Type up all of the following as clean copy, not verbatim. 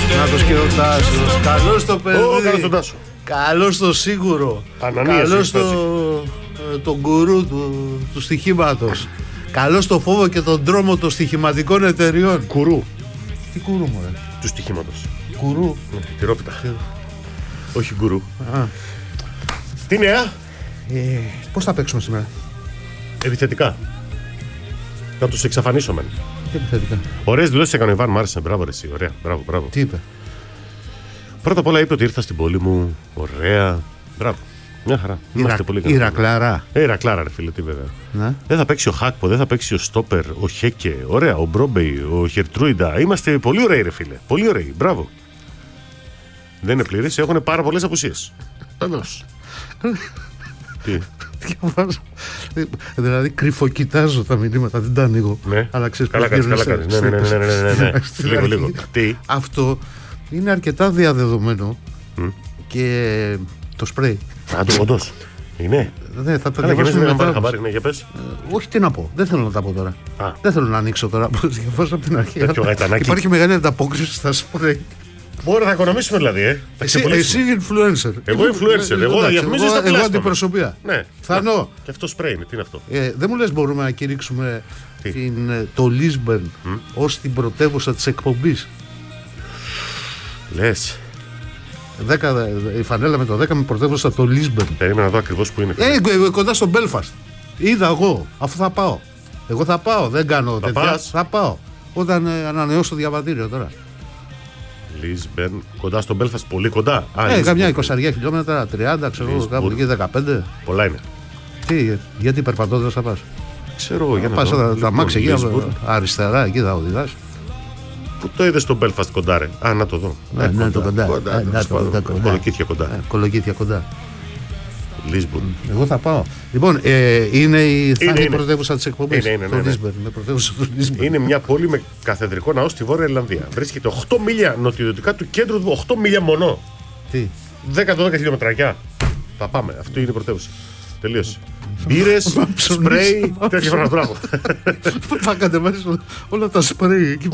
Να το σκεφτάσω. Καλώς το παιδί. Καλώς τον Τάσο. Καλώς το σίγουρο. Καλώς τον γκουρού του στοιχήματος. Καλώς το φόβο και τον τρόμο των στοιχηματικών εταιριών. Κουρού. Τι κουρού μωρέ? Του στοιχήματος. Κουρού. Τυρόπιτα. Όχι γκουρού. Τι νέα? Πώς θα παίξουμε σήμερα? Επιθετικά. Να τους εξαφανίσω μεν. Τι επιθετικά? Ωραίες δουλειές έκανε ο Ιβάν, μ' άρεσε. Μπράβο ρε εσύ, ωραία. Μπράβο. Τι είπε? Πρώτα απ' όλα είπε ότι ήρθα στην πόλη μου. Ωραία. Μπράβο. Μια χαρά. Είμαστε πολύ καλοί. Ηρακλάρα. Ηρακλάρα, ρε φίλε, τι βέβαια. Ναι. Δεν θα παίξει ο Χάκπο, δεν θα παίξει ο Στόπερ, ο Χέκε. Ωραία, ο Μπρόμπεϊ, ο Χερτρούιντα. Είμαστε πολύ ωραίοι, ρε φίλε. Πολύ ωραίοι. Μπράβο. Δεν είναι πλήρες, έχουν πάρα πολλές απουσίες. Βεβαίως. Τι? Διαβάζω. Δηλαδή κρυφοκοιτάζω τα μηνύματα, δεν τα ανοίγω. Ναι. Αλλά ξέρεις, καλά κάνεις. Ναι. Λίγο. Τι? Αυτό είναι αρκετά διαδεδομένο και το σπρέι. Όντως. Είναι. Ναι, θα το Καλά, διαβάσουμε δεν μετά. χαμπάρι, ναι, για πες. Όχι, τι να πω. Δεν θέλω να τα πω τώρα. Δεν θέλω να ανοίξω τώρα. Το διαβάζω από την αρχή. Υπάρχει μεγάλη ανταπόκριση στα σπρέι. Μπορεί να οικονομήσουμε δηλαδή, Εσύ influencer. Εγώ influencer. Εγώ διαφημίζω στα τηλέφωνα. Εγώ αντιπροσωπεία. Ναι. Θανώ. Και αυτό σπρέι είναι. Τι είναι αυτό? Δεν μου λες μπορούμε να κηρύξουμε το Λίσμπερν ως την πρωτεύουσα της εκπομπής? Λες. Η φανέλα με το 10 με πρωτεύουσα το Λίσμπερν. Περίμενα να δω ακριβώς που είναι. Κοντά στο Μπέλφαστ. Είδα εγώ. Αφού θα πάω. Εγώ θα πάω. Δεν κάνω τέτοια. Θα πάω. Όταν ανανεώσω το διαβατήριο τώρα. Λίσμπερν, κοντά στο Μπέλφαστ, πολύ κοντά. Καμιά 20 χιλιόμετρα, 30, ξέρω εγώ, κάπου εκεί 15. Πολλά είναι. Τι, γιατί περπατώντας θα πας? Ξέρω, για να πας τα μάξι εκεί, αριστερά, εκεί θα οδηγάς. Πού το είδες στο Μπέλφαστ κοντά, ρε? Να το δω. Ναι, το κοντά. Κολοκύθια κοντά. Λίσμπον. Εγώ θα πάω. Λοιπόν, θα είναι η πρωτεύουσα της εκπομπής. Είναι μια πόλη με καθεδρικό ναό στη Βόρεια Ιρλανδία. Βρίσκεται 8 μίλια νοτιοδυτικά του κέντρου του, 8 μίλια μονό. Τι? 10-12 χιλιόμετρακιά. Θα πάμε. Αυτή είναι η πρωτεύουσα. Τελείωσε. Μπύρες, σπρέι, τέτοια πράγματα. Μπράβο. Θα κατεβάσεις όλα τα σπρέι εκεί.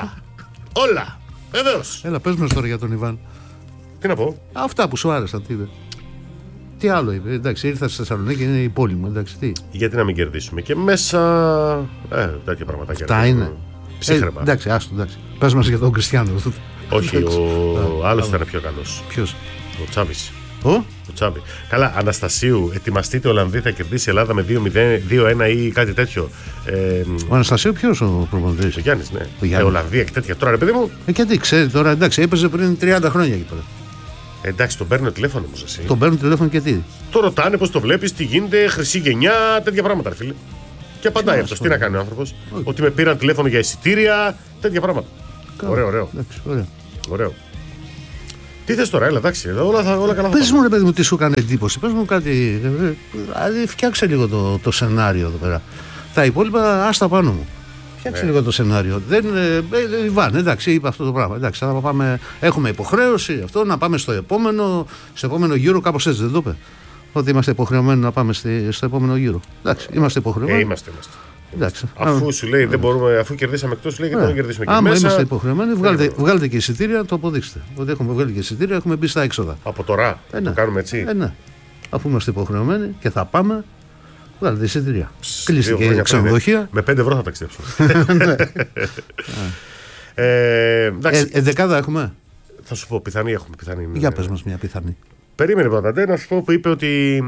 Όλα. Βεβαίως. Έλα, πες μας τώρα για τον Ιβάν. Τι να πω? Αυτά που σου άρεσαν, τι είπε? Τι άλλο είπε? Εντάξει, ήρθα στη Θεσσαλονίκη, είναι η πόλη μου. Εντάξει, τι? Γιατί να μην κερδίσουμε και μέσα. Τέτοια πραγματάκια. Τα είναι. Ψύχρεμα. Εντάξει, άστο, εντάξει. Πες μας για τον Κριστιάνο. Όχι, ο άλλος ήταν πιο καλός. Ποιος? Ο Τσάβης. Ο Τσάβη. Καλά, Αναστασίου, ετοιμαστείτε, Ολλανδία θα κερδίσει η Ελλάδα με 2-1 ή κάτι τέτοιο. Ο Αναστασίου ποιος ο προπονητής? Ο Γιάννης, ναι. Ολλανδία και τέτοια. Τώρα, ρε παιδί μου. Γιατί ξέρει τώρα, εντάξει, έπαιζε πριν 30 χρόνια εκεί πέρα. Εντάξει, τον παίρνω τηλέφωνο όμως εσύ. Τον παίρνουν τηλέφωνο και τι? Το ρωτάνε πώς το βλέπεις, τι γίνεται, χρυσή γενιά, τέτοια πράγματα, ρε φίλε. Και απαντάει αυτός. Τι να κάνει ο άνθρωπος? Ότι με πήραν τηλέφωνο για εισιτήρια, τέτοια πράγματα. Ωραίο. Ωραίο. Τι θες τώρα, έλα, εντάξει, όλα καλά. Πες μου, ρε παιδί μου, τι σου έκανε εντύπωση. Πες μου κάτι. Δηλαδή, φτιάξε λίγο το σενάριο εδώ πέρα. Τα υπόλοιπα, άστα πάνω μου. Φτιάξε λίγο το σενάριο. Ιβάν, εντάξει, είπε αυτό το πράγμα. Εντάξει, θα πάμε, έχουμε υποχρέωση αυτό να πάμε στο επόμενο γύρο, κάπως έτσι δεν το είπε? Ότι είμαστε υποχρεωμένοι να πάμε στο επόμενο γύρο. Εντάξει, είμαστε υποχρεωμένοι. Είμαστε. Εντάξει. Αφού σου λέει δεν μπορούμε, αφού κερδίσαμε εκτός, σου λέει γιατί δεν κερδίσουμε και άμα μέσα. Είμαστε υποχρεωμένοι, βγάλετε και εισιτήρια, το αποδείξτε. Ότι έχουμε βγάλει και εισιτήρια, έχουμε μπει στα έξοδα. Από τώρα το κάνουμε έτσι. Ναι. Αφού είμαστε υποχρεωμένοι και θα πάμε, βγάλετε εισιτήρια. Κλείστηκε η ξενοδοχεία. Με 5 ευρώ θα ταξιδέψουμε. 11 έχουμε. Θα σου πω, πιθανή έχουμε. Για πες μας μια πιθανή. Περίμενε Παπαντέ, να σου πω που είπε ότι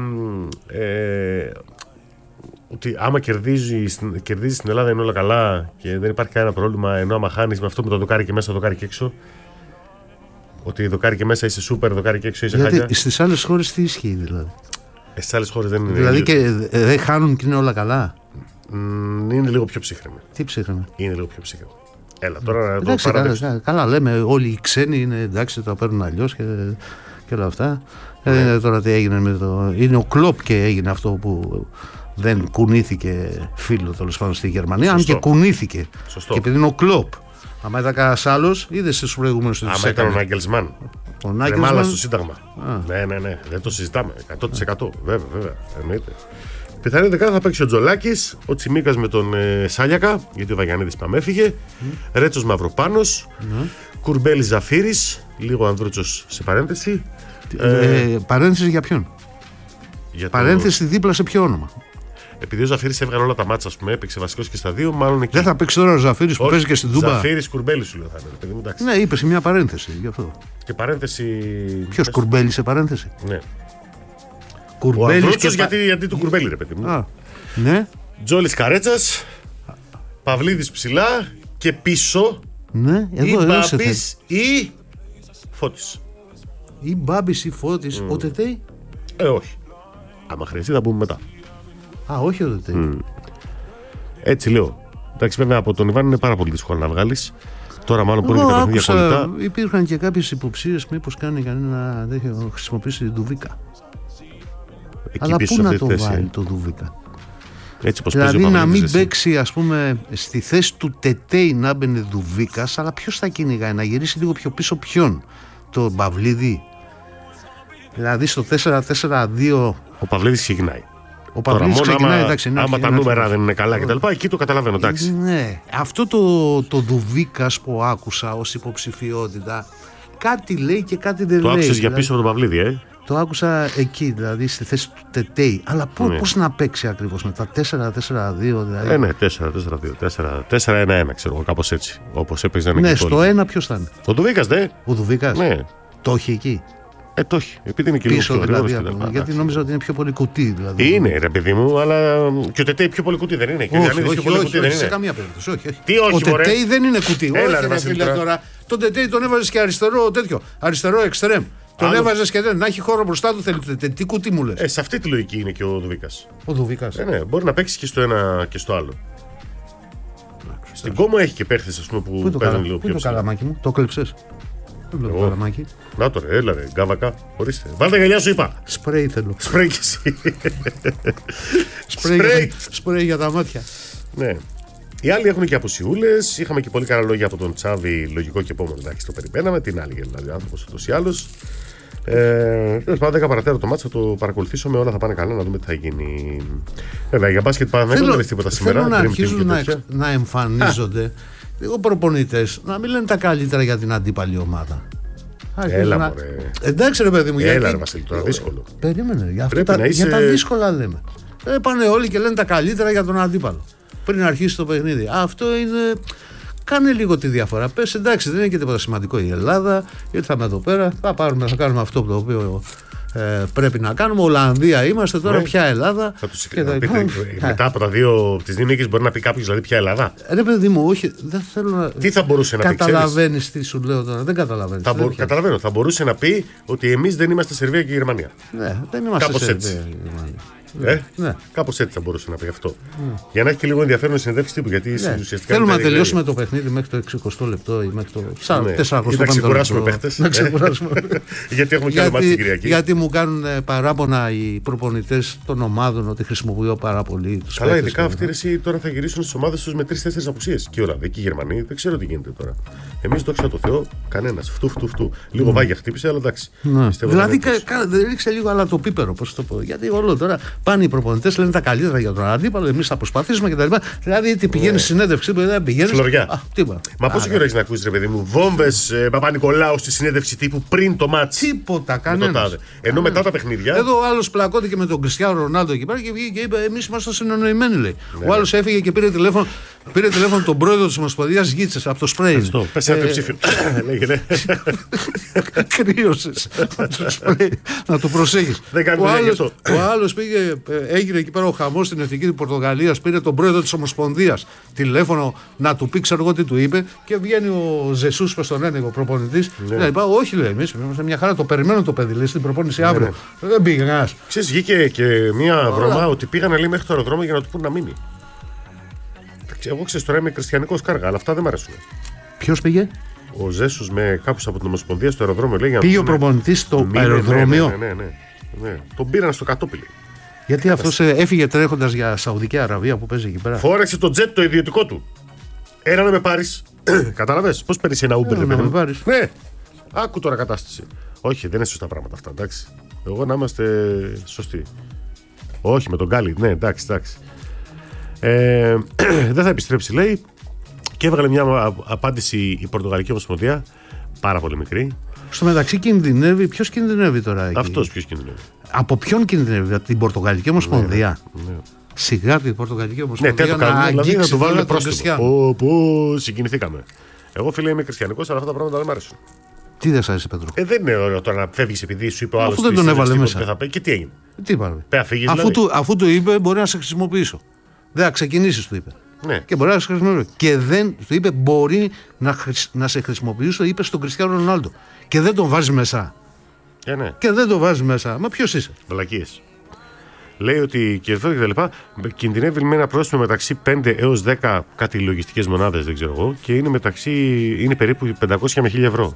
άμα κερδίζει στην Ελλάδα είναι όλα καλά και δεν υπάρχει κανένα πρόβλημα, ενώ άμα χάνεις με αυτό με το δοκάρι και μέσα, το δοκάρι και έξω, ότι δοκάρι και μέσα είσαι σούπερ, δοκάρι και έξω είσαι χάλια. Γιατί στις άλλες χώρες τι ισχύει δηλαδή? Στις άλλες χώρες δεν είναι. Δηλαδή και δεν χάνουν και είναι όλα καλά. Είναι λίγο πιο ψύχρεμη. Τι ψύχρεμη? Είναι λίγο πιο ψύχρεμη. Έλα τώρα εντάξει, το παραδείξω. Καλά λέμε, όλοι οι ξένοι είναι εντάξει, το παίρνουν αλλιώς και όλα αυτά. Τώρα τι έγινε με το... Είναι ο Κλοπ και έγινε αυτό που δεν κουνήθηκε φίλο τέλος πάντων στη Γερμανία. Αν και κουνήθηκε. Σωστό. Και επειδή είναι ο Κλοπ. Άμα ήταν κανένας άλλος, είδες στους προηγούμενους του. Άμα ήταν ο Νάγκελσμαν. Ο Νάγκελσμαν. Μάλα στο Σύνταγμα. Ναι. Δεν το συζητάμε. 100%. Βέβαια. Εννοείται. Πιθανή δεκάδα θα παίξει ο Τζολάκης, ο Τσιμίκας με τον Σάλιακα, γιατί ο Βαγιανίδης πάμε έφυγε. Ρέτσος Μαυροπάνος. Κουρμπέλης Ζαφύρης, λίγο Ανδρούτσος σε παρένθεση. Παρένθεση για ποιον? Παρένθεση δίπλα σε ποιο όνομα? Επειδή ο Ζαφύρης έβγαλε όλα τα μάτσα, ας πούμε, έπαιξε βασικός και στα δύο, μάλλον εκεί. Δεν θα παίξει τώρα ο Ζαφύρης που παίζει και στην Τούμπα? Ζαφύρης Κουρμπέλης σου λέω θα είναι, παιδί μου, εντάξει. Ναι, είπε σε μια παρένθεση γι' αυτό. Και παρένθεση. Ποιος Κουρμπέλης σε παρένθεση? Ναι. Κουρμπέλης. Ο Ανδρούτσος γιατί του Κουρμπέλη, ρε παιδί μου. Α, ναι. Τζόλης Καρέτσας, Παυλίδης ψηλά και πίσω. Ναι, ή Μπάμπης ή Φώτης. Ή Μπάμπης ή Φώτης. Ο Τετέι? Όχι. Άμα χρειαστεί θα πούμε μετά. Α, όχι ο Τετέι. Έτσι λέω. Εντάξει, βέβαια από τον Ιβάν είναι πάρα πολύ δύσκολο να βγάλεις. Τώρα μάλλον που είναι και τα παιχνίδια κολλητά. Υπήρχαν και κάποιες υποψίες μήπως κάνει κανένα τέτοιο, χρησιμοποιήσει Δουβίκα. Αλλά πού να το βάλει το Δουβίκα? Έτσι πως δηλαδή να μην παίξει, ας πούμε, στη θέση του Τετέι να μπαινε Δουβίκας, αλλά ποιος θα κυνηγάει, να γυρίσει λίγο πιο πίσω ποιον? Το Παυλίδη? Δηλαδή στο 4-4-2 ο Παυλίδης ξεκινάει. Ο Παυλίδης ξεκινάει, εντάξει. Άμα τα νούμερα δεν είναι καλά κτλ. Εκεί το καταλαβαίνω, εντάξει. Ναι, αυτό το Δουβίκας που άκουσα ως υποψηφιότητα, κάτι λέει και κάτι δεν λέει. Το άκουσες για πίσω από τον Παυλίδη, Το άκουσα εκεί, δηλαδή στη θέση του Τετέι. Αλλά πώς να παίξει ακριβώς με τα 4-4-2, δηλαδή? Ναι, 4-4-2, 4-1-1, ξέρω εγώ, κάπως έτσι. Όπως έπαιζε. Ναι, στο 1 ποιος θα είναι? Ο Δουβίκας, ναι. Ο Δουβίκας. Ναι. Το έχει εκεί. Το έχει. Επειδή είναι και λίγο πίσω, δηλαδή, γιατί νόμιζα ότι είναι πιο πολύ κουτί. Δηλαδή. Είναι, ρε παιδί μου, αλλά και ο Τετέι πιο πολύ κουτί δεν είναι. Και όχι, σε καμία περίπτωση. Όχι. Τι όχι, ο Τετέι δεν είναι κουτί. Έλα, όχι, φίλε, τώρα. Τον Τετέι τον έβαζε και αριστερό εξτρέμ. Τον έβαζε και δεν. Να έχει χώρο μπροστά του, θέλει. Τι κουτί μου λες? Σε αυτή τη λογική είναι και ο Δουβίκας. Ο Δουβίκας. Ναι, μπορεί να παίξει και στο ένα και στο άλλο. Στην Κόμο έχει και παίχτες, ας πούμε, που παίζουν λίγο πιο. Πού είναι το καλαμάκι μου? Το κλέψες? Να το ρε, έλα ρε, γκάβακα. Ορίστε. Βάλτε γυαλιά σου, είπα. Σπρέι θέλω. Σπρέι κι εσύ. Σπρέι για τα μάτια. Ναι. Οι άλλοι έχουν και αποσιούλες. Είχαμε και πολύ καλά λόγια από τον Τσάβη. Λογικό και επόμενο, εντάξει, το περιμέναμε. Την άλλη δηλαδή, άνθρωπος ούτως ή άλλως. Τέλος πάντων, 10 παρατέρα το μάτς, θα το παρακολουθήσω με όλα, θα πάνε καλά, να δούμε τι θα γίνει. Βέβαια, για μπάσκετ δεν έχουμε τίποτα σήμερα. Θέλω να αρχίζουν να εμφανίζονται λίγο προπονητές, να μην λένε τα καλύτερα για την αντίπαλη ομάδα. Έλα, μωρέ. Εντάξει, ρε παιδί μου, έλα, ρε Βασίλη, τώρα δύσκολο. Περίμενε, για τα δύσκολα λέμε. Πάνε όλοι και λένε τα καλύτερα για τον αντίπαλο πριν αρχίσει το παιχνίδι. Αυτό είναι. Κάνε λίγο τη διαφορά. Πες, εντάξει, δεν είναι και τίποτα σημαντικό η Ελλάδα. Ήρθαμε εδώ πέρα, θα κάνουμε αυτό το οποίο πρέπει να κάνουμε. Ολλανδία είμαστε τώρα, ποια Ελλάδα. Θα τους μετά από τις δύο νίκες μπορεί να πει κάποιος δηλαδή ποια Ελλάδα. Ρε παιδί μου, όχι, δεν θέλω να. Τι θα μπορούσε να πει? Καταλαβαίνεις τι σου λέω τώρα? Δεν καταλαβαίνεις. Καταλαβαίνω. Θα μπορούσε να πει ότι εμείς δεν είμαστε Σερβία και Γερμανία. Ναι, δεν είμαστε Σερβία και Γερμανία. Ναι. Κάπως έτσι θα μπορούσε να πει αυτό. Για να έχει και λίγο ενδιαφέρον συνεντεύξει τύπου. Γιατί ουσιαστικά. Θέλουμε να τελειώσουμε το παιχνίδι μέχρι το 60 λεπτό ή μέχρι το 45 να ξεκουράσουμε παίχτες. Γιατί έχουμε και άλλο μάτι την Κυριακή. Γιατί μου κάνουν παράπονα οι προπονητές των ομάδων ότι χρησιμοποιώ πάρα πολύ τους. Καλά, ειδικά αυτοί εσύ τώρα θα γυρίσουν στις ομάδες τους με 3-4 απουσίες. Και οι Ολλανδοί και οι Γερμανοί, δεν ξέρω τι γίνεται τώρα. Εμείς δόξα τω Θεώ, κανένας. Φτου. Λίγο βάγια χτύπησε, αλλά εντάξει. Δηλαδή δεν ρίξε λίγο αλλά το πίπερο, πώς το πω. Γιατί όλο τώρα. Πάνε οι προπονητές, λένε τα καλύτερα για τον αντίπαλο, εμείς θα προσπαθήσουμε κτλ. Δηλαδή, τι πηγαίνει στη συνέντευξη, δεν πηγαίνει. Φλωριά. Μα πόσο καιρό έχεις να ακούσεις, ρε παιδί μου, βόμβες Παπα-Νικολάου στη συνέντευξη τύπου πριν το μάτς? Τίποτα, κανένα. Ενώ μετά τα παιχνίδια. Εδώ ο άλλος πλακώθηκε με τον Κριστιάνο Ρονάλντο εκεί πέρα και βγήκε και είπε: εμείς είμαστε συνεννοημένοι, λέει. Ο άλλος έφυγε και πήρε τηλέφωνο τον πρόεδρο της Ομοσπονδίας Γίτσες από το Σπρέι. Αυτό. Πες ένα τριψήφιο. Λέγεται. Κρύωσες να το προσέχεις. Ο άλλος πήγε, έγινε εκεί πέρα ο χαμός στην Εθνική της Πορτογαλίας, πήρε τον πρόεδρο της Ομοσπονδίας τηλέφωνο να του πει, ξέρω εγώ τι του είπε, και βγαίνει ο Ζεσούς, πες τον έλεγε ο προπονητής. Λέει, όχι, λέει, εμείς είμαστε μια χαρά, το περιμένω το παιδί, λέει, στην προπόνηση αύριο. Δεν πήγε κανένας. Ξέρεις, βγήκε και μια βρωμά ότι πήγανε, λέει, μέχρι το αεροδρόμιο για να του πούν να μείνει. Εγώ ξέρεις, τώρα είμαι χριστιανικός κάργα, αλλά αυτά δεν μ' αρέσουν. Ποιος πήγε? Ο Ζέσους με κάποιους από την Ομοσπονδία στο αεροδρόμιο, λέει. Πήγε ο προπονητής στο αεροδρόμιο. Ναι. Τον πήραν στο κατόπιλι. Γιατί αυτός έφυγε τρέχοντας για Σαουδική Αραβία που παίζει εκεί πέρα. Φόρεξε το τζετ το ιδιωτικό του. Έλα να με πάρεις. Κατάλαβες πώς παίρνει ένα Uber? Να με πάρεις. Ναι. Άκου τώρα κατάσταση. Όχι, δεν είναι σωστά πράγματα αυτά, εντάξει. Εγώ να είμαστε σωστοί. Όχι, με τον Γκάλι, ναι, εντάξει. Δεν θα επιστρέψει, λέει. Και έβγαλε μια απάντηση η Πορτογαλική Ομοσπονδία, πάρα πολύ μικρή. Στο μεταξύ κινδυνεύει. Ποιος κινδυνεύει τώρα εκεί? Αυτός ποιος κινδυνεύει? Από ποιον κινδυνεύει? Από την Πορτογαλική Ομοσπονδία. Ναι. Σιγά την Πορτογαλική Ομοσπονδία. Ναι, να αγγίξει να του βάλουν πρόστιμο. Πω, συγκινηθήκαμε. Εγώ, φίλε, είμαι χριστιανικός, αλλά αυτά τα πράγματα δεν μου αρέσουν. Τι δεν σ' άρεσε, Πέτρο? Δεν είναι ωραίο τώρα να φεύγεις επειδή σου είπε ο άλλος. Αφού δεν τον έβαλε μέσα. Και τι έγινε? Τι είπαμε? Αφού του είπε, μπορεί να σε χρησιμοποιήσω. Δεν θα ξεκινήσεις, του είπε. Ναι. Και μπορεί να σε χρησιμοποιήσω. Και δεν, του είπε, μπορεί να σε χρησιμοποιήσω, είπε στον Κριστιάνο Ρονάλντο. Και δεν τον βάζει μέσα. Ναι. Και δεν τον βάζει μέσα. Μα ποιος είσαι? Βλακίες. Λέει ότι και εδώ και τα λοιπά κινδυνεύει με ένα πρόστιμο μεταξύ 5 έως 10 κάτι λογιστικές μονάδες, δεν ξέρω εγώ, και είναι περίπου 500 με 1000 ευρώ.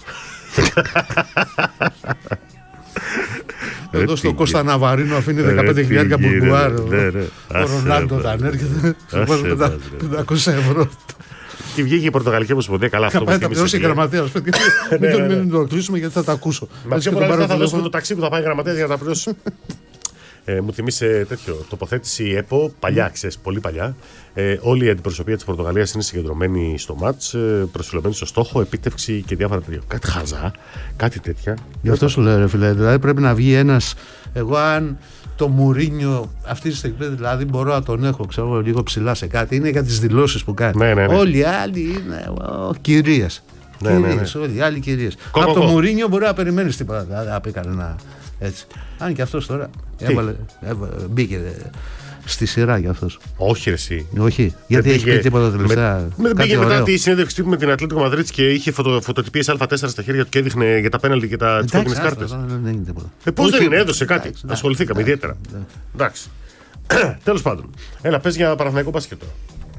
Εδώ στο Κώστα Ναβαρίνο αφήνει 15.000 μπουργκουάρο. Ο Ρονάλντο όταν έρχεται, σου βάζει 500 ευρώ. Και βγήκε η Πορτογαλική Ομοσπονδία. Καλά, αυτό που θα πληρώσει η γραμματέας. Μην το κλείσουμε γιατί θα τα ακούσω. Μα πιο πολλά θα δώσουμε το ταξί που θα πάει η γραμματέας για να τα πληρώσει. Μου θυμίσε τέτοιο τοποθέτηση ΕΠΟ, παλιά, ξέρεις, πολύ παλιά. Όλη η αντιπροσωπεία της Πορτογαλίας είναι συγκεντρωμένη στο μάτς, προσφυλωμένη στο στόχο, επίτευξη και διάφορα τέτοια. Κάτι χαζά, κάτι τέτοια. Γι' αυτό σου λέω, ρε φίλε. Δηλαδή πρέπει να βγει ένας. Εγώ, αν το Μουρίνιο αυτή τη στιγμή δηλαδή μπορώ να τον έχω, ξέρω, λίγο ψηλά σε κάτι, είναι για τις δηλώσεις που κάνει. Ναι. Όλοι οι άλλοι είναι κυρίες. Όλοι οι άλλοι κυρίες. Από το Μουρίνιο μπορεί να περιμένει τίποτα. Δεν πει κανένα έτσι. Αν και αυτός τώρα μπήκε στη σειρά για αυτός. Όχι, εσύ. Όχι. Γιατί έχει πει τίποτα τελευταία? Δεν πήγε μετά τη συνέντευξη τύπου με την Ατλέτικο Μαδρίτης και είχε φωτοτυπίες Α4 στα χέρια του και έδειχνε για τα πέναλτι και τις κόκκινες κάρτες. Δεν είναι τίποτα. Πώς δεν είναι, έδωσε κάτι. Ασχοληθήκαμε ιδιαίτερα. Εντάξει. Τέλος πάντων. Έλα, πες για Παναθηναϊκό μπάσκετ τώρα.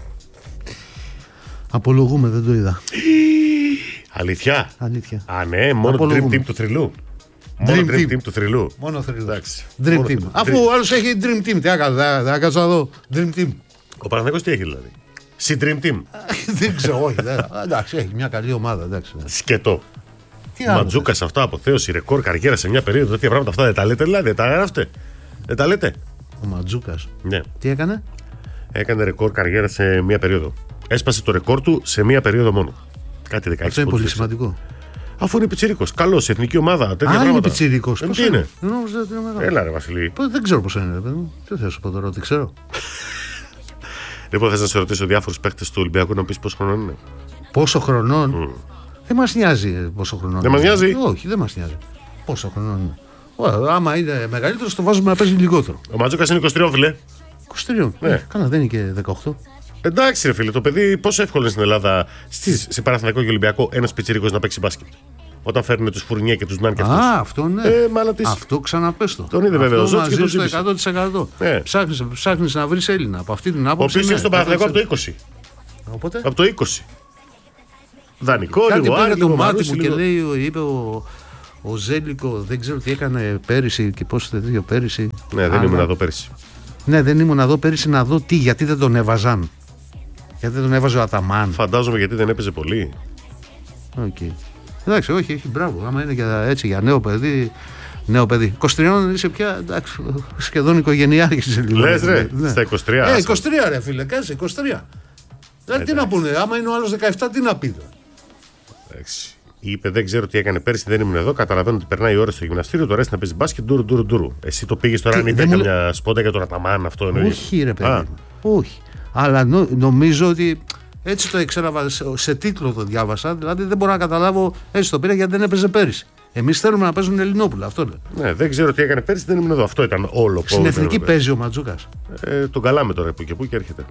Απολογούμε, δεν το είδα. Αλήθεια. Α, ναι, μόνο το Dream Team του θρυλού. Μόνο Dream Team του θρυλού. Μόνο θρυλού. Dream Team. Αφού ο άλλος έχει Dream Team, τι έκανα, δεν έκανα εδώ. Dream Team. Ο Παναθηναϊκός τι έχει δηλαδή? Dream Team. Δεν ξέρω, όχι. Εντάξει, έχει μια καλή ομάδα. Σκετό. Ματζούκας, αυτά, αποθέωση, ρεκόρ, καριέρα σε μια περίοδο, τέτοια πράγματα αυτά δεν τα λέτε, δηλαδή, δεν τα γράφετε. Δεν τα λέτε. Ο Ματζούκας. Ναι. Τι έκανε? Έκανε ρεκόρ καριέρα σε μια περίοδο. Έσπασε το ρεκόρ του σε μια περίοδο μόνο. Κάτι 16. Αυτό είναι πολύ σημαντικό. Αφού είναι πιτσιρίκος. Καλός, εθνική ομάδα. Τέτοια πράγματα. Είναι πιτσιρίκος. Τι είναι? Έλα, ρε Βασιλή. Δεν ξέρω πώς είναι, παιδί μου. Τι θα σου πω τώρα, ότι ξέρω. Λοιπόν, θες να σε ρωτήσω διάφορους παίχτες του Ολυμπιακού να πεις πόσο χρονών είναι? Πόσο χρονών? Δεν μας νοιάζει πόσο χρονών. Δεν μας νοιάζει? Όχι, δεν μας νοιάζει. Πόσο χρονών είναι? Άμα είναι μεγαλύτερος, το βάζουμε να παίζει λιγότερο. Ο Ματζούκας είναι 23, φίλε. 23. Ναι. Κάνα, δεν είναι και 18. Εντάξει, ρε φίλε, το παιδί πόσο εύκολο είναι στην Ελλάδα, σε Παναθηναϊκό και Ολυμπιακό, ένας πιτσιρίκος να παίξει μπάσκετ? Όταν φέρνουν τους Φουρνιέ και τους Νάν και αυτούς. Αυτό ναι. Αυτό ξαναπες το. Τον είδε βέβαια ο Ζώτης και τον ζήτησε. 100%. Ψάχνεις να βρεις Έλληνα. Από αυτή την άποψη. Ο οποίος είναι στον Παναθηναϊκό από το 20. Οπότε? Από το 20. Δανεικό, λίγο Άρη, το μάτι μου και λέει, είπε ο Ζέλικο, δεν ξέρω τι έκανε πέρυσι και πώς τέτοιο πέρυσι. Ναι, δεν ήμουν εδώ πέρυσι. Ναι, δεν ήμουν εδώ πέρυσι να δω τι, γιατί δεν τον έβαζαν. Γιατί δεν τον έβαζε ο Αταμάν. Φαντάζομαι γιατί δεν έπαιζε πολύ. Okay. Εντάξει, όχι, μπράβο. Άμα είναι έτσι για νέο παιδί. Νέο παιδί. 23 είσαι πια εντάξει, σχεδόν οικογενειάρχης. Λες ρε, ναι. Στα 23. 23 ρε φίλε, κάτσε, 23. Δηλαδή τι να πούνε, άμα είναι ο άλλος 17, τι να πει. Εντάξει. Είπε δεν ξέρω τι έκανε πέρσι, δεν ήμουν εδώ. Καταλαβαίνω ότι περνάει η ώρα στο γυμναστήριο, τώρα να παίζει μπάσκετ ντουρου. Εσύ το πήγες τώρα, αν ήταν καμιά σπόντα για τον Αταμάν αυτό εννοεί? Όχι ρε παιδί. Όχι. Αλλά νομίζω ότι έτσι το εξέλαβα, σε τίτλο το διάβασα. Δηλαδή δεν μπορώ να καταλάβω, έτσι το πήρα γιατί δεν έπαιζε πέρυσι. Εμείς θέλουμε να παίζουν Ελληνόπουλα. Αυτό λέει. Ναι, δεν ξέρω τι έκανε πέρυσι, δεν ήμουν εδώ. Αυτό ήταν όλο. Στην εθνική παίζει ο Ματζούκας. Τον καλάμε τώρα που και που και έρχεται.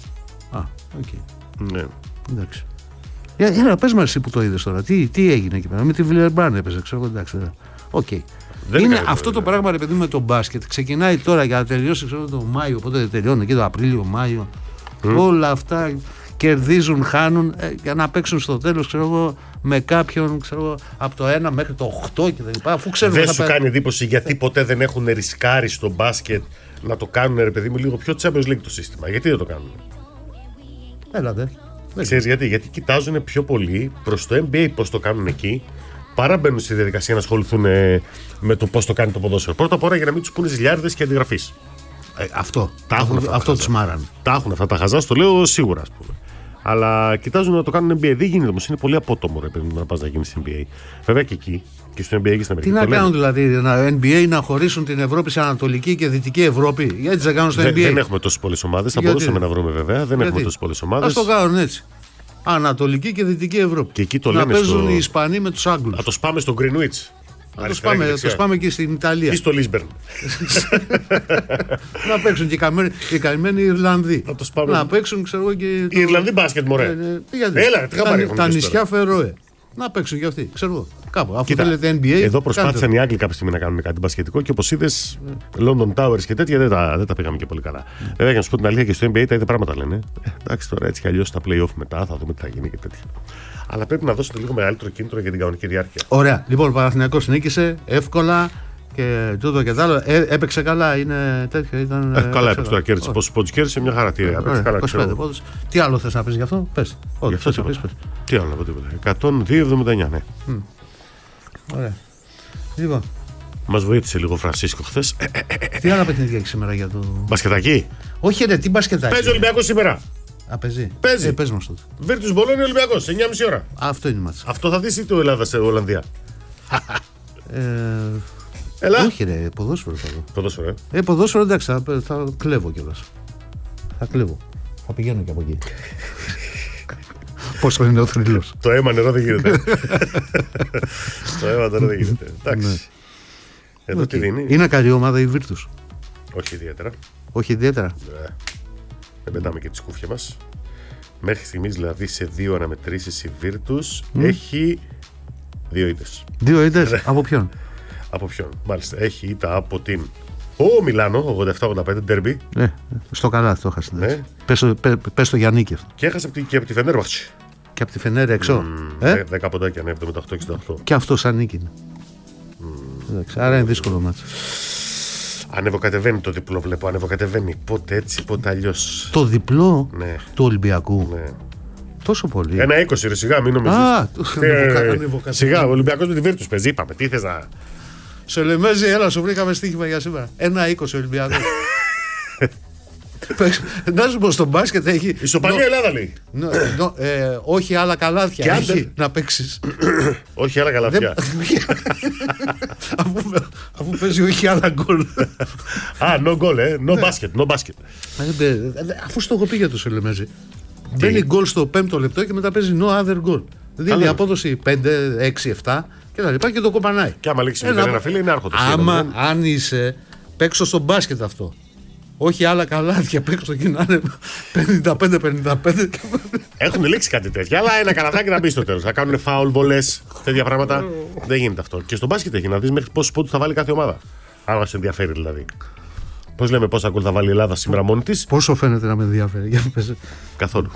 Οκ. Ναι. Εντάξει. Για πες μας εσύ που το είδες τώρα. Τι έγινε εκεί πέρα? Με τη Βιλερμπάν έπαιζε, ξέρω εγώ. Εντάξει. Οκ. Είναι αυτό το πράγμα, ρε παιδί, με το μπάσκετ. Ξεκινάει τώρα για να τελειώσει, ξέρω, το Μάιο. Οπότε τελειώνει εκεί το Απρίλιο-Μάιο. Όλα αυτά κερδίζουν, χάνουν για να παίξουν στο τέλος, ξέρω εγώ, με κάποιον, ξέρω εγώ, από το 1 μέχρι το 8 και τα λοιπά. Αφού ξέρουν. Δεν σου κάνει εντύπωση γιατί ποτέ δεν έχουν ρισκάρει στο μπάσκετ να το κάνουν, ρε παιδί μου, λίγο πιο Champions League το σύστημα? Γιατί δεν το κάνουν? Έλατε. Ξέρεις γιατί? Γιατί κοιτάζουν πιο πολύ προς το NBA πώς το κάνουν εκεί, παρά μπαίνουν στη διαδικασία να ασχοληθούν με το πώς το κάνει το ποδόσφαιρο. Πρώτα απ' όλα για να μην τους πούνε ζηλιάρδες και αντιγραφείς. Αυτό τους μάραν. Τα έχουν αυτά τα χαζά, το λέω σίγουρα, ας πούμε. Αλλά κοιτάζουν να το κάνουν NBA. Δεν γίνεται όμως, είναι πολύ απότομο να πας να γίνεις NBA. Βέβαια και εκεί, και στο NBA και στην Αμερική. Τι να κάνουν δηλαδή, NBA να χωρίσουν την Ευρώπη σε Ανατολική και Δυτική Ευρώπη? Γιατί δεν κάνουν στο NBA? Δεν έχουμε τόσες πολλές ομάδες. Θα μπορούσαμε να βρούμε βέβαια. Δεν έχουμε τόσες πολλές ομάδες. Ας το κάνουν έτσι. Ανατολική και Δυτική Ευρώπη. Και εκεί το να παίζουν οι Ισπανοί με τους Άγγλους. Να το σπάμε στο Greenwich. Το σπάμε και στην Ιταλία. Ή στο Λίσμπερν. Να παίξουν και οι καημένοι Ιρλανδοί. Να παίξουν, ξέρω εγώ, και. Οι Ιρλανδοί μπάσκετ, μωρέ. Έλα, τα νησιά Φερόε. Να παίξουν κι αυτοί, ξέρω εγώ. Κάπου. Αφού θέλετε NBA. Εδώ προσπάθησαν οι Άγγλοι κάποια στιγμή να κάνουν κάτι μπασκετικό και όπως είδες, London Towers και τέτοια δεν τα πήγαμε και πολύ καλά. Βέβαια, για να σου πω την αλήθεια, και στο NBA τα ίδια πράγματα λένε. Εντάξει, τώρα έτσι κι αλλιώς στα playoff μετά θα δούμε τι θα γίνει και τέτοια. Αλλά πρέπει να δώσετε λίγο μεγαλύτερο κίνητρο για την κανονική διάρκεια. Ωραία. Λοιπόν, ο Παναθηναϊκός νίκησε εύκολα και τούτο και τ' άλλο. Έπαιξε καλά, είναι τέτοιο. Καλά έπαιξε τώρα, κέρδισε. Πόσους πόντους κέρδισε, μια χαρακτήρα. 25 πόντους. Τι άλλο θες να πεις γι' αυτό? Πες. Τι άλλο να πω, τίποτα. 102,79, ναι. Ωραία. Λοιπόν. Μας βοήθησε λίγο ο Φρανσίσκο χθες. Τι άλλα παιχνίδια έχει σήμερα για το. Μπασκετάκι. Όχι, ρε, τι μπασκετάκι. Παίζει ο Ολυμπιακός σήμερα. Παίζει. Πες μας τότε. Βίρτους Μπολόνια Ολυμπιακός, 9.30 ώρα. Αυτό είναι η μάτσα. Αυτό θα δεις ή το Ελλάδα σε Ολλανδία? Έλα. Όχι, ρε, ποδόσφαιρο θα δω. Ποδόσφαιρο, ποδόσφαιρο, εντάξει, θα κλέβω κιόλας. Θα κλέβω. Θα πηγαίνω και από εκεί. Πόσο είναι ο θρύλος. Το αίμα νερό δεν γίνεται. Το αίμα νερό δεν γίνεται. Εντάξει. Εδώ τι δίνει. Είναι καλή ομάδα η Βίρτους. Όχι ιδιαίτερα. Όχι ιδιαίτερα. Δεν πετάμε και τη σκούφια μας. Μέχρι στιγμής δηλαδή σε 2 αναμετρήσεις η Βίρτους έχει 2 ήττες. 2 ήττες? Από ποιον? Από ποιον, μάλιστα. Έχει ήττα από την Μιλάνο, 87-85, ντέρμπι. Στο καλά το έχασε. Ναι. Πες το για νίκη αυτό. Και έχασε και από τη Φενέρμπαχτσε. Και από τη Φενέρ έξω. 10 ποντάκια, ναι, 78-68. Και αυτό σαν νίκη είναι. Άρα είναι δύσκολο μάτς. Ανεβοκατεβαίνει το διπλό, βλέπω. Ανεβοκατεβαίνει. Πότε έτσι, πότε αλλιώς. Το διπλό του Ολυμπιακού. Ναι. Τόσο πολύ. 1-20, ρε, σιγά, μην νομίζεις. Σιγά, ο Ολυμπιακός με τη Βίρτους παίζει. Είπαμε, τι θες να. Σε Λεμέζη, έλα, σου βρήκαμε στοίχημα για σήμερα. 1-20 Ολυμπιακός. Να σου πω, στο μπάσκετ έχει. Ισοπαλία Ελλάδα λέει. Όχι άλλα καλάθια. Έχει να παίξεις. Όχι άλλα καλάθια. Αφού παίζει όχι άλλα γκολ. No goal, no basket, no basket. Αφού στο έχω πει για το Σελεμέζη. Μπαίνει γκολ στο 5ο λεπτό και μετά παίζει no other goal. Δηλαδή η απόδοση 5, 6, 7 και τα λοιπά και το κοπανάει. Και άμα λήξει με ένα φίλο είναι άρχοντος. Αν είσαι παίξω στο μπάσκετ αυτό. Όχι άλλα καλάθια, παίξω και να είναι 55-55. Έχουν λήξει κάτι τέτοια, αλλά ένα καλαθάκι να μπει στο τέλος. Θα κάνουν φάουλ, βολές, τέτοια πράγματα. Δεν γίνεται αυτό. Και στο μπάσκετ έχει να δεις μέχρι πόσους πόντους θα βάλει κάθε ομάδα. Αν μας ενδιαφέρει δηλαδή. Πώς λέμε πόσα γκολ θα βάλει η Ελλάδα σήμερα μόνη της. Πόσο φαίνεται να με ενδιαφέρει. Καθόλου.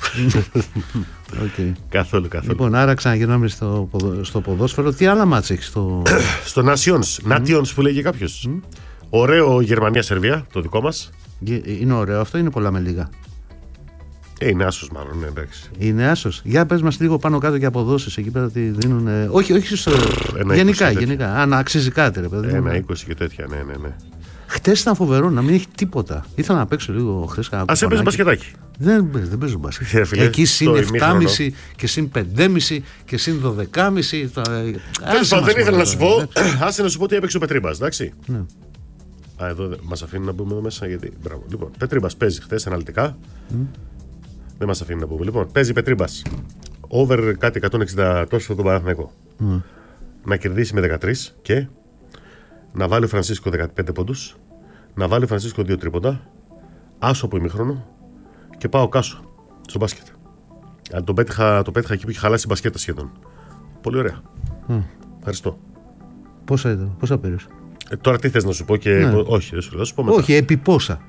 Καθόλου. Λοιπόν, άρα ξαναγυρνάμε στο ποδόσφαιρο. Τι άλλα μάτς έχει στο Nations που λέγει κάποιος. Ωραίο Γερμανία-Σερβία, το δικό μας. Είναι ωραίο αυτό, είναι πολλά με λίγα. Είναι άσος μάλλον, ναι, εντάξει. Είναι άσος. Για πες μας λίγο πάνω κάτω και αποδόσεις εκεί πέρα τι δίνουν. Όχι, γενικά. Αν αξίζει κάτι, ρε παιδί. 1-20 και τέτοια, ναι. Χτες ήταν φοβερό να μην έχει τίποτα. Ήθελα να παίξω λίγο χθες. Ας έπαιζε μπασκετάκι. Δεν παίζω μπασκετάκι. Εκεί συν 7,5 και συν 5,5 και συν 12,5. Τέλος πάντων, δεν ήθελα να σου πω. Άσε να σου πω τι έπαιξε ο Πετρίμπας, εντάξει. Εδώ μας αφήνει να μπούμε εδώ μέσα γιατί. Μπράβο. Λοιπόν, Πετρίμπας παίζει χθες αναλυτικά. Δεν μας αφήνει να μπούμε. Λοιπόν, παίζει Πετρίμπας. Over κάτι 160 τόσο τον Παναθηναϊκό. Να κερδίσει με 13 και να βάλει ο Φρανσίσκο 15 πόντους. Να βάλει ο Φρανσίσκο 2 τρίποντα. Άσο από ημίχρονο και πάω κάσο στο μπάσκετ. Το πέτυχα εκεί που είχε χαλάσει η μπασκέτα σχεδόν. Πολύ ωραία. Ευχαριστώ. Πόσα πήρες? Τώρα τι θες να σου πω και. Ναι. Όχι, δεν σου πω μετά. Όχι, επί πόσα.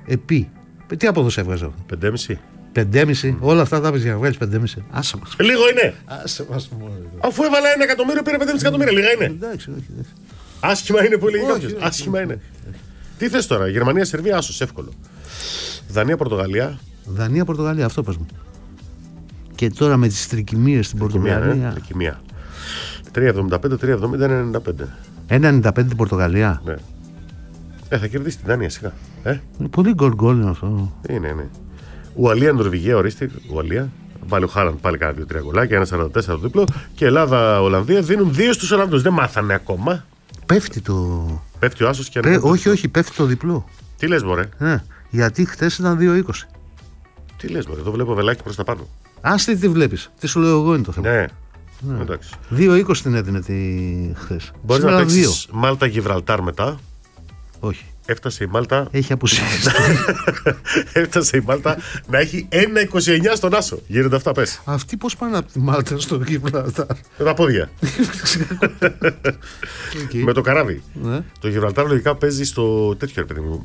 Τι απόδοση έβγαζε αυτό? 5,5. 5,5. Όλα αυτά τα για να βγάλεις 5,5. Άσε μας. Λίγο είναι. Άσε μας μόνο. Αφού έβαλα 1 εκατομμύριο πήρε 5,5 εκατομμύρια. Λίγα είναι. Εντάξει, όχι. Άσχημα είναι που έλεγε κάποιος. Άσχημα είναι. Τι θες τώρα, Γερμανία-Σερβία, άσος, εύκολο. Δανία-Πορτογαλία. Δανία-Πορτογαλία, αυτό πες μου. Και τώρα με τις τρικυμίες στην Πορτογαλία. Τρικυμία. 3,75, 3,70, 1,95. 1,95 την Πορτογαλία. Ναι. Θα κερδίσει την Δανία σιγά. Πολύ γκολ είναι αυτό. Είναι. Ουαλία-Νορβηγία, ορίστε. Ουαλία. βάλει ο Χάλαντ πάλι κάνα 2-3 γκολάκια, 1,44 το διπλό. Και Ελλάδα-Ολλανδία δίνουν 2 στους Ολλανδούς. Δεν μάθανε ακόμα. Πέφτει ο άσος και όχι, πέφτει το διπλό. Τι λες, μωρέ. Γιατί χτες ήταν 2-20. Τι λες, μωρέ. Εδώ βλέπω βελάκι προς τα πάνω. Άστι τι βλέπεις. Τι σου λέω εγώ είναι το θέμα. Ναι. Εντάξει. 2-20 την έδινε χθες. Μπορείς να παίξεις Μάλτα-Γιβραλτάρ μετά. Όχι. Έφτασε η Μάλτα. Έχει απουσίες. Έφτασε η Μάλτα να έχει 1,29 στον άσο. Γίνονται αυτά, πες. Αυτοί πώς πάνε από τη Μάλτα στο Γιβραλτάρ. Με τα πόδια. Με το καράβι. Το Γιβραλτάρ λογικά παίζει στο τέτοιο, ρε παιδί μου.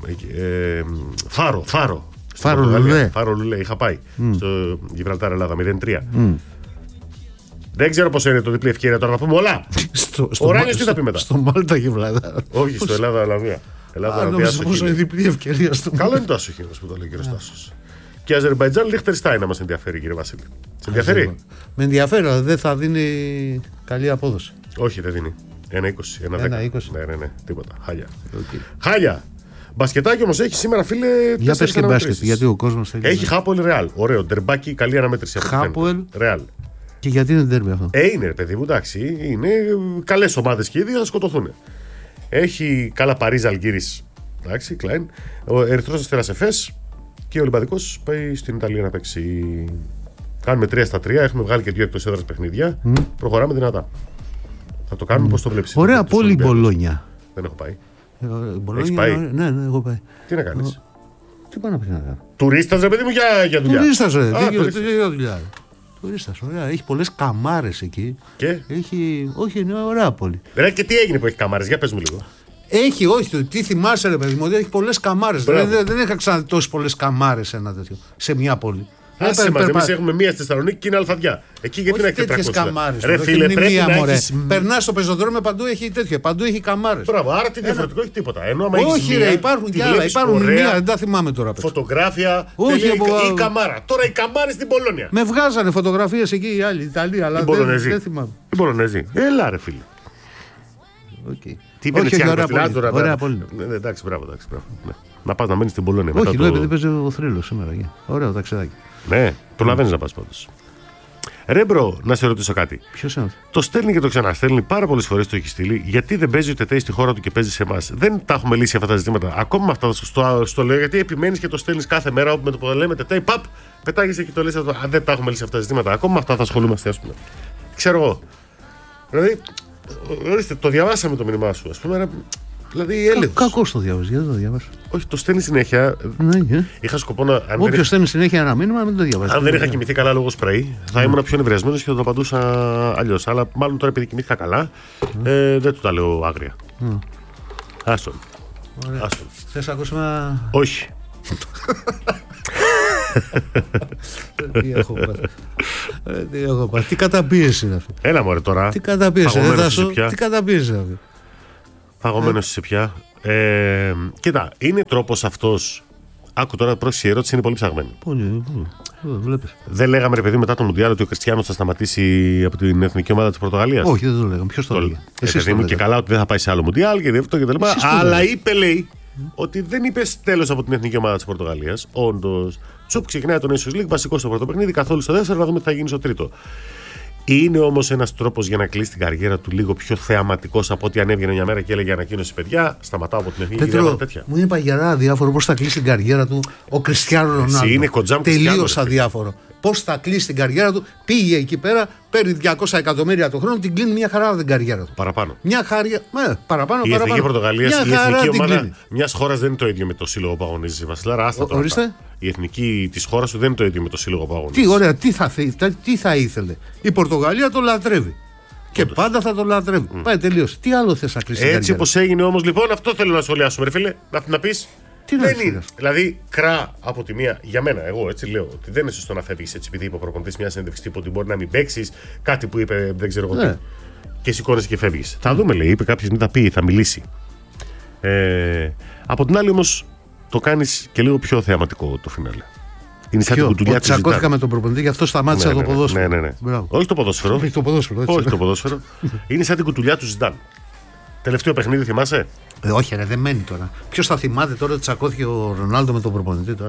Φάρο Λουλέ. Είχα πάει στο Γιβραλτάρ Ελλάδα 0-3. Δεν ξέρω πώς είναι το διπλή ευκαιρία τώρα να πούμε όλα. Ο Ράνιος τι θα πει μετά. Στο Μάλτα Γιβραλτάρ. Όχι, στο Ελλάδα-Ολλανδία. Νομίζω πως είναι διπλή ευκαιρία στο Καλό είναι το άσο χείλος που το λέει ο κύριος Τάσος. Και Αζερμπαϊτζάν Λιχτενστάιν να μας ενδιαφέρει, κύριε Βασίλη. Σε ενδιαφέρει? Με ενδιαφέρει, αλλά δεν θα δίνει καλή απόδοση. Όχι, δεν δίνει. 1,20, 1,10. Ναι, τίποτα. Χάλια. Μπασκετάκι όμως έχει σήμερα, φίλε. Για πες και μπάσκετ, γιατί ο κόσμος θέλει. Έχει Χάπολ Ρεάλ. Ωραίο. Ντερμπάκι, καλή αναμέτρηση. Χάπολ Ρεάλ. Και γιατί είναι ντέρμπι αυτό? Είναι, ρε παιδί μου, εντάξει. Είναι καλές ομάδες και οι δύο θα σκοτωθούν. Έχει καλά Παρίζ Αλγύρης. Εντάξει, Κλάιν. Ο Ερυθρός Αστέρας Εφές και ο Ολυμπιακός πάει στην Ιταλία να παίξει. Κάνουμε 3-3. Έχουμε βγάλει και 2 εκτός έδρας παιχνίδια. Προχωράμε δυνατά. Θα το κάνουμε πώς το βλέπεις. Ωραία πόλη Μπολόνια. Δεν έχω πάει. Έχεις πάει? Ναι, έχω πάει. Τι να κάνεις? Τι πάω να πει να κάνω? Τουρίστας, ρε παιδί μου, για δουλειά. Τουρίστας, ρε. Για δουλειά. Τουρίστας, ωραία. Έχει πολλές καμάρες εκεί. Και? Όχι, είναι ωραία πόλη. Ρε, και τι έγινε που έχει καμάρες, για πες μου λίγο. Έχει, όχι, τι θυμάσαι, ρε παιδί μου, ότι έχει πολλές καμάρες. Δεν είχα ξαναδεί τόσες πολλές καμάρες σε μια πόλη. Εμείς έχουμε μία στη Θεσσαλονίκη και είναι αλφαδιά. Εκεί γιατί να έχει 400. Καμάρες. Ρε φίλε, πρέπει να έχεις... Περνάς στο πεζοδρόμιο, παντού έχει τέτοιο, παντού έχει καμάρες. Μπράβο, άρα τι διαφορετικό έχει τίποτα. Όχι, ρε, υπάρχουν κι άλλα. Υπάρχουν μία, δεν τα θυμάμαι τώρα. Φωτογράφια. Όχι, η καμάρα. Τώρα οι καμάρες στην Πολώνια. Με βγάζανε φωτογραφίες εκεί οι άλλοι, Ιταλία, αλλά δεν θυμάμαι. Οι Πολωνέζοι. Έλα, ρε φίλε. Τι ωραία πόλη. Εντάξει, μπράβο. Να πας να μένεις στην Πολώνια. Όχι, λέω επειδή παίζει ο θρύλος σήμερα. Ωραίο ταξιδάκι. Ναι, προλαβαίνεις να πας πάντως. Ρε μπρο, να σε ρωτήσω κάτι. Ποιος είναι? Το στέλνει και το ξαναστέλνει πάρα πολλές φορές, το έχει στείλει. Γιατί δεν παίζει ο Τετέι στη χώρα του και παίζει σε εμάς? Δεν τα έχουμε λύσει αυτά τα ζητήματα. Ακόμα με αυτά στο λέω, γιατί επιμένεις και το στέλνεις κάθε μέρα όπου με το που λέμε Τετέι, παπ, πετάγεσαι και το λες. Αν δεν τα έχουμε λύσει αυτά τα ζητήματα, ακόμα με αυτά θα ασχολούμαστε, ας πούμε. Ξέρω εγώ. Δηλαδή, ορίστε, το διαβάσαμε το μήνυμά σου, ας πούμε. Δηλαδή, έλεγχος. Κακώς το διάβασα, γιατί το διάβασα? Όχι, το στέλνει συνέχεια. Ναι. Είχα σκοπό να. Όποιος στέλνει συνέχεια ένα μήνυμα, μην το διαβάσει. Αν δεν είχα κοιμηθεί καλά λόγω σπρέι, θα ήμουν πιο νευριασμένος και θα το απαντούσα αλλιώς. Αλλά μάλλον τώρα επειδή κοιμήθηκα καλά, δεν του τα λέω άγρια. Άστον. Θες να ακούσουμε? Όχι. Τι έχω πάρει. Τι καταπίεση είναι αυτή? Έλα μωρέ τώρα. Τι καταπίεση είναι αυτή? Φαγωμένος είσαι πια. Κοίτα, είναι τρόπος αυτός. Άκου τώρα, πρόσεχε, η ερώτηση είναι πολύ ψαγμένη. Πολύ. Βλέπεις. Δεν λέγαμε, ρε παιδί, μετά το Μουντιάλ ότι ο Κριστιάνος θα σταματήσει από την εθνική ομάδα της Πορτογαλίας? Όχι, δεν το λέγαμε. Ποιος το έλεγε? Παιδί μου, και καλά ότι δεν θα πάει σε άλλο Μουντιάλ και αυτό και τα λοιπά. Αλλά είπε, λέει, ότι δεν είπε τέλος από την εθνική ομάδα της Πορτογαλίας. Όντως. Τσουπ, ξεκινάει το Nations League, βασικό στο πρώτο παιχνίδι, καθόλου στο δεύτερο, να δούμε τι θα γίνει στο τρίτο. Είναι όμως ένας τρόπος για να κλείσει την καριέρα του λίγο πιο θεαματικός από ότι αν έβγαινε μια μέρα και έλεγε ανακοίνωση, παιδιά, σταματάω από την εθνική τέτοια. Μου είπε γερά αδιάφορο πώς θα κλείσει την καριέρα του ο Κριστιάνο Ρονάλντο. Τελείως αδιάφορο. Πώς θα κλείσει την καριέρα του? Πήγε εκεί πέρα, παίρνει 200 εκατομμύρια το χρόνο, την κλείνει μια χαρά την καριέρα του. Παραπάνω. Μια χαρά. Παραπάνω. Η εθνική Πορτογαλία, η εθνική ομάδα μιας χώρας δεν είναι το ίδιο με το σύλλογο που αγωνίζει. Βασιλάρα, άστα τώρα. Η εθνική της χώρας σου δεν είναι το ίδιο με το σύλλογο που αγωνίζει. Τι ωραία, τι θα ήθελε? Η Πορτογαλία το λατρεύει. Και πάντα θα το λατρεύει. Πάει, τελείωσε. Τι άλλο θες να κλείσει? Έτσι όπως έγινε όμως, λοιπόν, αυτό θέλω να σχολιάσουμε, ρε φίλε. Να πεις. Δεν είναι. Δηλαδή, κρά από τη μία, για μένα, εγώ έτσι λέω, ότι δεν είναι σωστό να φεύγεις έτσι, επειδή είπε ο προπονητής μια συνέντευξη τύπου ότι μπορεί να μην παίξεις, κάτι που είπε δεν ξέρω εγώ τι. Και σηκώνεσαι και φεύγεις. Θα δούμε, λέει, είπε κάποιος, μην τα πει, θα μιλήσει. Από την άλλη όμως, το κάνεις και λίγο πιο θεαματικό το φινάλε. Είναι σαν την κουτουλιά της Ζιντάν. Τσακώθηκα με τον προπονητή, γι' αυτό σταμάτησα το ποδόσφαιρο. Ναι. Όχι το ποδόσφαιρο. Όχι το ποδόσφαιρο. Είναι σαν την κουτουλιά του Ζιντάν. Τελευταίο παιχνίδι, θυμάσαι? Όχι, ρε, δεν μένει τώρα. Ποιος θα θυμάται τώρα ότι τσακώθηκε ο Ρονάλντο με τον προπονητή τώρα?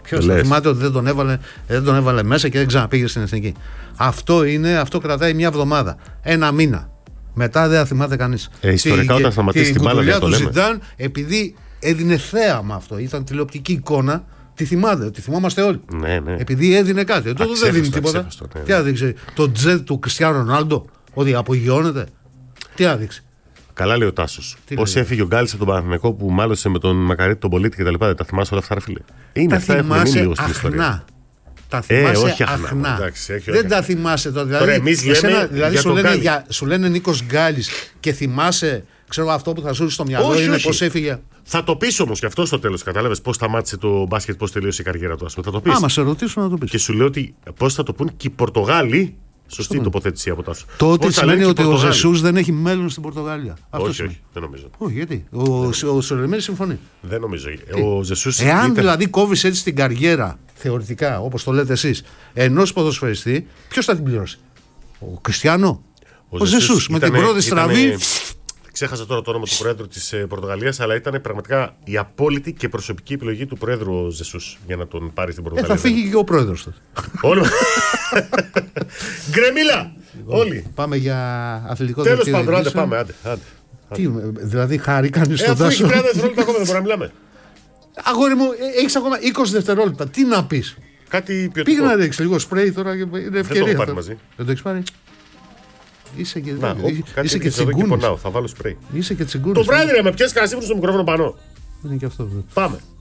Ποιος θα θυμάται ότι δεν τον έβαλε μέσα και δεν ξαναπήγε στην εθνική. Αυτό κρατάει μια εβδομάδα. Ένα μήνα. Μετά δεν θα θυμάται κανείς. Ιστορικά όταν σταματήσει την μπάλα δεν το λέμε. Ζιντάν, επειδή έδινε θέαμα αυτό, ήταν τηλεοπτική εικόνα, τη θυμόμαστε όλοι. Ναι. Επειδή έδινε κάτι. Τότε δεν δίνει τίποτα. Τι άδειξε, το τζετ του Κριστιάνο Ρονάλντο, ότι απογειώνεται. Τι άδειξε. Καλά λέει ο Τάσος. Πώς έφυγε ο Γκάλης από τον Παναθηναϊκό που μάλωσε με τον Μακαρίτη τον Πολίτη κτλ. Δεν τα θυμάσαι όλα αυτά, ρε φίλε. Είναι αυτά που είναι λίγο στην ιστορία. Τα θυμάσαι αχνά. Δεν τα θυμάσαι τώρα. Δηλαδή σου λένε Νίκος Γκάλης και θυμάσαι, ξέρω αυτό που θα σου έρθει στο μυαλό είναι πώς έφυγε. Θα το πεις όμως και αυτό στο τέλος. Κατάλαβες πώς σταμάτησε το μπάσκετ, πώς τελείωσε η καριέρα του. Θα το πεις. Άμα σε ρωτήσουν να το πεις. Και σου λέω ότι πώς θα το πούν και οι Πορτογάλοι. Σωστή τοποθέτηση από Τάσο. Τότε σημαίνει ότι ο Ζεσούς δεν έχει μέλλον στην Πορτογαλία. Όχι, δεν νομίζω. Όχι, γιατί. Ο Σολεμένης συμφωνεί. Δεν νομίζω. Ο Ζεσούς εάν δηλαδή κόβεις έτσι την καριέρα, θεωρητικά, όπως το λέτε εσείς, ενός ποδοσφαιριστή, ποιος θα την πληρώσει? Ο Κριστιάνο? Ο Ζεσούς. Με την πρώτη στραβή. Ξέχασα τώρα το όνομα του Προέδρου της Πορτογαλίας, αλλά ήταν πραγματικά η απόλυτη και προσωπική επιλογή του Προέδρου ο Ζεσούς για να τον πάρει στην Πορτογαλία. Θα φύγει και ο Πρόεδρος τότε. Όλοι. Γκρεμίλα! Όλοι. Πάμε για αθλητικό τέλος πάντων, άντε πάμε. Τι, δηλαδή χάρηκαν στον Τάσο. Αφού έχει 30 δευτερόλεπτα ακόμα δεν μπορούμε να μιλάμε. Αγόρι μου, έχεις ακόμα 20 δευτερόλεπτα. Τι να πεις? Κάτι ποιοτικό. Πήγαινε να ρίξεις λίγο σπρέι τώρα και είναι ευκαιρία. Δεν το έχω πάρει μαζί. Δεν το έχεις πάρει? Είσαι και τσιγκούνης. Θα βάλω σπρέι. Είσαι και τσιγκούνης. Το βράδυ ρε, με πιάσεις κανένα στο μικρόφωνο πάνω. Είναι και αυτό. Πάμε.